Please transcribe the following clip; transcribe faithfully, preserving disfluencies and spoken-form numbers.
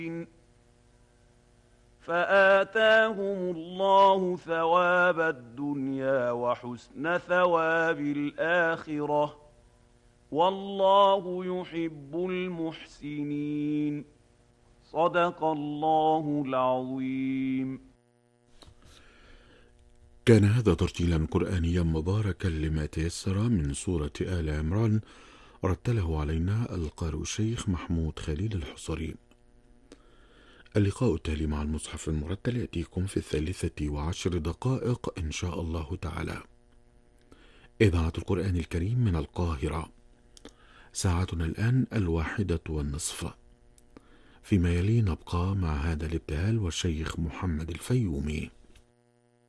فآتاهم الله ثواب الدنيا وحسن ثواب الآخرة والله يحب المحسنين. صدق الله العظيم. كان هذا ترتيلا قرآنيا مباركا لما تيسر من سورة آل عمران، رتله علينا القارئ الشيخ محمود خليل الحصري. اللقاء التالي مع المصحف المرتل يأتيكم في الثالثة وعشر دقائق إن شاء الله تعالى. إذاعة القرآن الكريم من القاهرة. ساعتنا الآن الواحدة والنصف. فيما يلي نبقى مع هذا الابتهال والشيخ محمد الفيومي.